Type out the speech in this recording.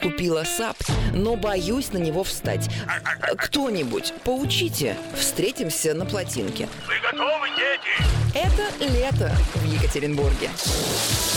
купила САП, но боюсь на него встать. Кто-нибудь, поучите. Встретимся на плотинке. Вы готовы, дети? Это лето в Екатеринбурге.